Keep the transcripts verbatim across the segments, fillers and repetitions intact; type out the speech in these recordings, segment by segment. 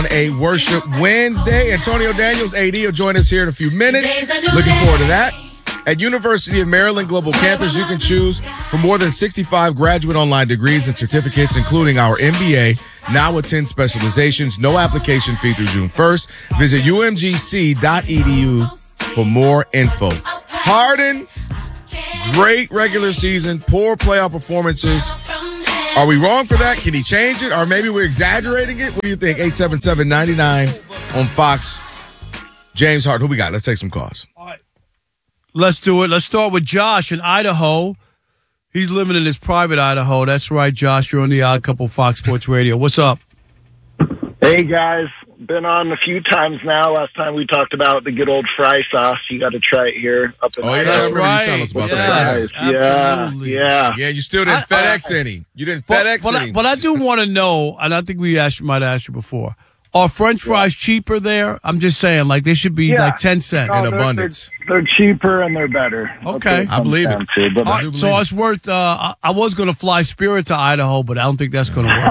a Worship Wednesday. Antonio Daniels, A D, will join us here in a few minutes. Looking forward to that. At University of Maryland Global Campus, you can choose from more than sixty-five graduate online degrees and certificates, including our M B A, now with ten specializations. No application fee through June first. Visit U M G C dot E D U for more info. Harden, great regular season, poor playoff performances. Are we wrong for that? Can he change it? Or maybe we're exaggerating it? What do you think? eight seven seven, nine nine on Fox. James Harden, who we got? Let's take some calls. All right. Let's do it. Let's start with Josh in Idaho. He's living in his private Idaho. That's right, Josh. You're on the Odd Couple Fox Sports Radio. What's up? Hey, guys. Been on a few times now. Last time we talked about the good old fry sauce. You got to try it here up in Oh, yeah, Idaho. that's right. You telling us about Yes, that. Yeah, absolutely. yeah. Yeah, you still didn't I- FedEx any. You didn't But, FedEx but, I, any. but I do want to know, and I think we asked, might have asked you before, are French fries cheaper there? I'm just saying, like, they should be Yeah. like ten cents. No, in they're- abundance. They're, they're cheaper and they're better. That's Okay. what it I comes believe it. down to, but All do right, so believe it's worth, uh, I, I was going to fly Spirit to Idaho, but I don't think that's going to work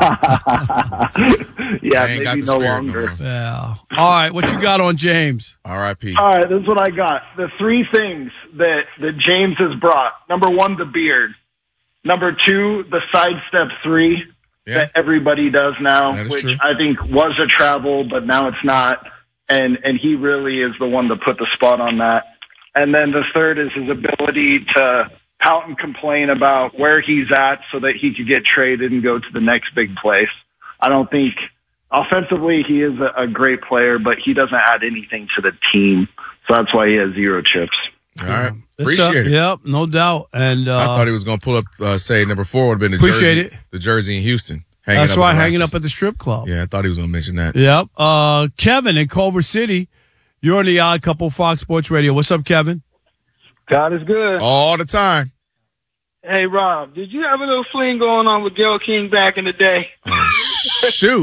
out. yeah, I ain't got maybe the no spirit no longer. more. Yeah. All right, what you got on James? R I P. All right, this is what I got. The three things that, that James has brought. Number one, the beard. Number two, the sidestep three Yeah. that everybody does now, That is which true. I think was a travel, but now it's not. And and he really is the one to put the spot on that. And then the third is his ability to pout and complain about where he's at so that he could get traded and go to the next big place. I don't think offensively he is a, a great player, but he doesn't add anything to the team. So that's why he has zero chips. All right. It's, Appreciate uh, it. Yep, no doubt. And uh, I thought he was going to pull up, uh, say, number four would have been the Appreciate jersey, it. the jersey in Houston. Hanging that's up right, at the hanging Raptors. up at the strip club. Yeah, I thought he was going to mention that. Yep. Uh, Kevin in Culver City. You're on the Odd Couple Fox Sports Radio. What's up, Kevin? God is good. All the time. Hey, Rob, did you have a little fling going on with Gayle King back in the day? Oh, shoot.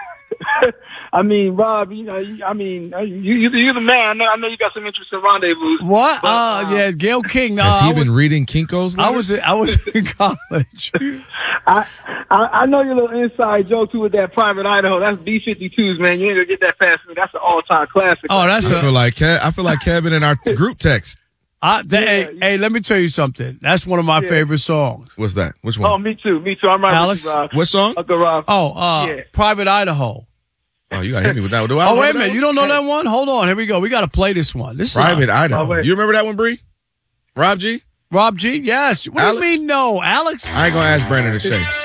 I mean, Rob, you know, you- I mean, you, you, you're the man. I know, I know you got some interest in rendezvous. What? But, uh, uh, yeah, Gayle King. No, Has I he was, been reading Kinko's I letters? was I was in college. I, I I know your little inside joke too with that private Idaho. That's B fifty-twos, man. You ain't gonna get that past me. That's an all-time classic. Oh, that's I feel a. like Ke- I feel like Kevin in our group text. I, th- Yeah, hey, you- hey, let me tell you something. That's one of my Yeah. favorite songs. What's that? Which one? Oh, me too. Me too. I'm right Alex? with you, Rob. what song? Uncle Rob. Oh, uh, Yeah. Private Idaho. Oh, you got to hit me with that one. Do I Oh, remember wait a that minute. one? You don't know that one? Hold on. Here we go. We got to play this one. This is Private Idaho. Oh, wait. You remember that one, Bree? Rob G? Rob G. Yes. What Alex? do you mean no, Alex? I ain't going to ask Brandon to shake.